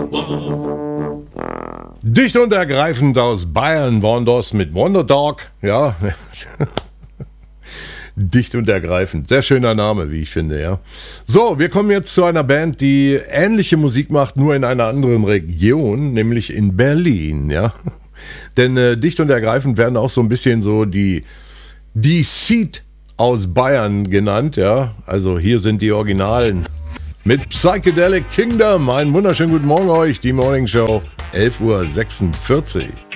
Dicht und ergreifend aus Bayern waren das mit Wonder Dog, ja. Dicht und ergreifend. Sehr schöner Name, wie ich finde, ja. So, wir kommen jetzt zu einer Band, die ähnliche Musik macht, nur in einer anderen Region, nämlich in Berlin, ja. Denn dicht und ergreifend werden auch so ein bisschen so die Seed aus Bayern genannt, ja. Also hier sind die Originalen. Mit Psychedelic Kingdom. Einen wunderschönen guten Morgen euch, die Morning Show, 11:46 Uhr.